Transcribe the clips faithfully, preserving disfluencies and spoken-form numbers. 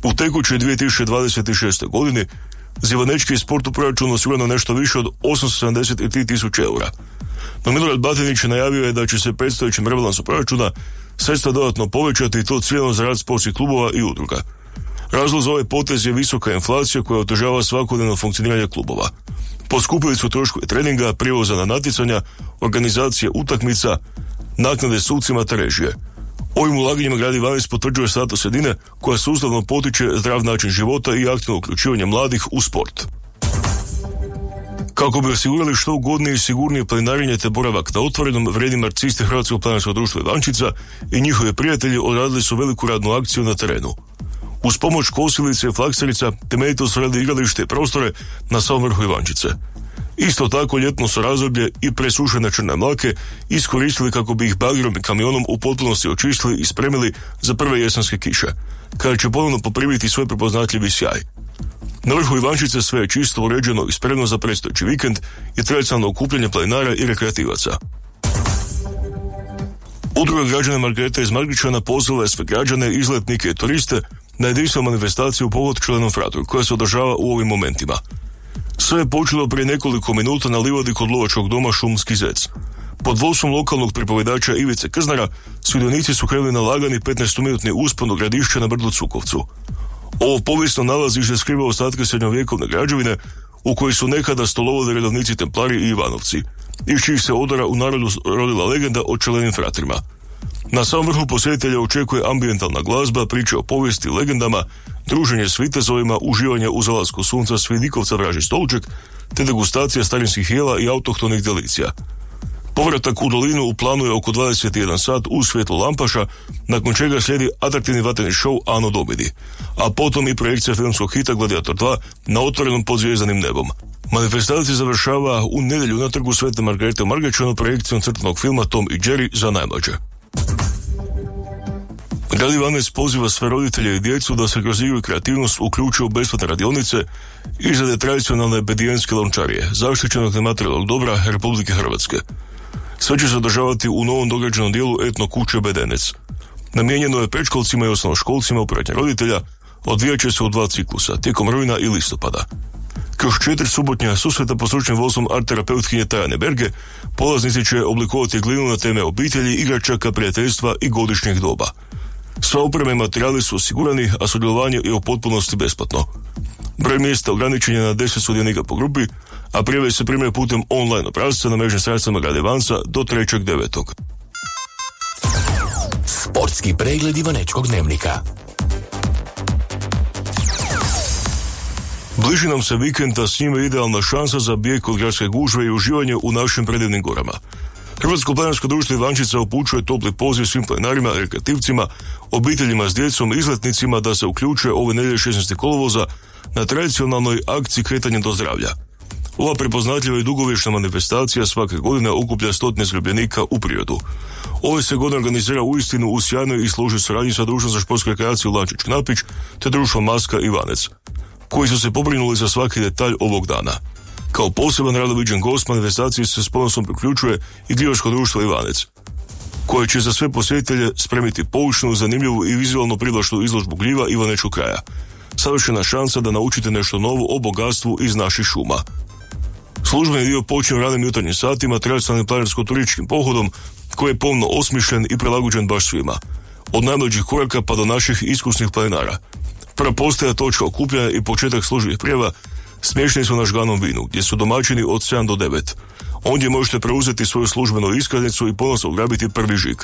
U tekućoj dvije tisuće dvadeset šestoj godini za Ivanečki sport u proračunu osigurano nešto više od osamsto sedamdeset tri tisuće eura. No Milorad Batinić najavio je da će se predstojećim rebalansom proračuna sredstva dodatno povećati i to ciljano za rad sportskih klubova i udruga. Razlog za ovaj potez je visoka inflacija koja otežava svakodnevno funkcioniranje klubova. Poskupili su troškovi treninga, prijevoza na natjecanja, organizacije utakmica, naknade sucima te režije. Ovim ulaganjima grad Ivanec potvrđuje status sredine koja sustavno potiče zdrav način života i aktivno uključivanje mladih u sport. Kako bi osigurali što ugodnije i sigurnije planinarenje te boravak na otvorenom, vrijedni marksisti Hrvatskog planinarskog društva Ivančica i njihovi prijatelji odradili su veliku radnu akciju na terenu. Uz pomoć kosilice i flakserica temeljito su radili igralište i prostore na samom vrhu Ivančice. Isto tako ljetno su razdoblje i presušene črne mlake iskoristili kako bi ih bagrom i kamionom u potpunosti očistili i spremili za prve jesenske kiše, kada će ponovno poprimiti svoj prepoznatljivi sjaj. Na vrhu Ivančice sve je čisto, uređeno i spremno za predstojeći vikend i tradicionalno okupljanje planinara i rekreativaca. Udruga građana Margareta iz Margičana pozvala je sve građane, izletnike i turiste na jedinstvenu manifestaciju u povod členom Fratu, koja se održava u ovim momentima. Sve je počelo prije nekoliko minuta na livadi kod lovačkog doma Šumski zec. Pod vodstvom lokalnog pripovedača Ivice Krznara sudionici su krenuli na lagani petnaestominutni uspon do Gradišća na brdu Cukovcu. Ovo povijesno nalazište skriva ostatke srednjovjekovne građevine u kojoj su nekada stolovali redovnici Templari i Ivanovci, iz čijih se odora u narodu rodila legenda o čelenim fratrima. Na samom vrhu posjetitelja očekuje ambijentalna glazba, priče o povijesti, legendama, druženje s vitezovima, uživanje u zalasku sunca s Vidikovca vražji stolček, te degustacija starinskih jela i autohtonih delicija. Povratak u dolinu u planu je oko dvadeset jedan sat uz svjetlo lampaša, nakon čega slijedi atraktivni vatreni show Ano Domini, a potom i projekcija filmskog hita Gladiator dva na otvorenom pod zvjezdanim nebom. Manifestacija završava u nedjelju na trgu Svete Margarete u Margačanu projekcijom crtanog filma Tom i Jerry za najmlađe. Grad Ivanec poziva sve roditelje i djecu da se kroz igru i kreativnost uključuju u besplatne radionice izrade tradicionalne bedijenske lončarije, zaštićenog nematerijalnog dobra Republike Hrvatske. Sve će se održavati u novom dograđenom dijelu etno kuće Bedenec. Namijenjeno je predškolcima i osnovnoškolcima u pratnji roditelja, odvijat će se u dva ciklusa, tijekom rujna i listopada. Kroz četiri subotnja susreta pod stručnim vodstvom art-terapeutkinje Tajane Berge, polaznici će oblikovati glinu na teme obitelji, igračaka, prijateljstva i godišnjeg doba. Sva oprema i materijali su osigurani, a sudjelovanje je u potpunosti besplatno. Broj mjesta ograničen je na deset sudionika po grupi, a prijave se primaju putem online obrasca na mrežnim stranicama grada Ivanca do trećeg devetog Sportski pregled Ivanečkog dnevnika. Bliži nam se vikend, a s njime idealna šansa za bijeg od gradske gužve i uživanje u našim predivnim gorama. Hrvatsko planinarsko društvo Ivančica upućuje topli poziv svim planinarima, rekreativcima, obiteljima s djecom i izletnicima da se uključuje ove nedjelje šesnaestog kolovoza na tradicionalnoj akciji Kretanje do zdravlja. Ova prepoznatljiva i dugovječna manifestacija svake godine okuplja stotine zaljubljenika u prirodu. Ove se godine organizira uistinu u sjajnoj i služi suradnji sa društvom za športsku rekreaciju Lančić Knapić te društvom Maska Ivanec, koji su se pobrinuli za svaki detalj ovog dana. Kao poseban rado viđen gost manifestacije se s ponosom priključuje i gljivačko društvo Ivanec, koje će za sve posjetitelje spremiti poučnu, zanimljivu i vizualno privlačnu izložbu gljiva Ivanečkog kraja. Savršena šansa da naučite nešto novo o bogatstvu iz naših šuma. Službeni dio počinje u ranim jutarnjim satima tradicionalnim planinarsko-turističkim pohodom koji je pomno osmišljen i prilagođen baš svima, od najmlađih koraka pa do naših iskusnih planinara. Prva postaja točka okupljanja i početak službenih prijava smješteni su na Žganom vinu, gdje su domaćini od sedam do devet. Ondje možete preuzeti svoju službenu iskaznicu i ponosno ugrabiti prvi žig.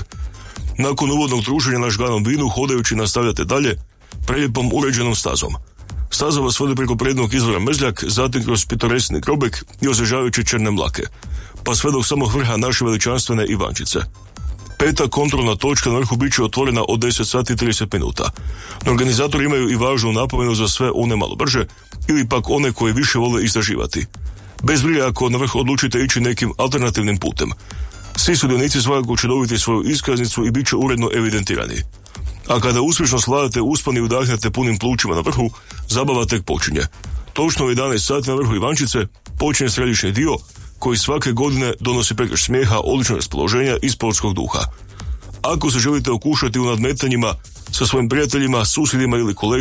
Nakon uvodnog druženja na Žganom vinu, hodajući nastavljate dalje prelijepom uređenom stazom. Staza vas vodi preko prednog izvora Mrzljak, zatim kroz pitoresni Krobek i osvježavajuće črne mlake, pa sve do samog vrha naše veličanstvene Ivančice. Peta kontrolna točka na vrhu bit će otvorena od deset sati i trideset minuta. No organizatori imaju i važnu napomenu za sve one malo brže ili pak one koji više vole istraživati. Bez brige ako na vrh odlučite ići nekim alternativnim putem. Svi sudionici svakako će dobiti svoju iskaznicu i bit će uredno evidentirani. A kada uspješno sladate uspon i udahnete punim plućima na vrhu, zabava tek počinje. Točno u jedanaest sati na vrhu Ivančice počinje središnji dio koji svake godine donosi pregršt smijeha, odličnog raspoloženja i sportskog duha. Ako se želite okušati u nadmetanjima sa svojim prijateljima, susjedima ili kolegama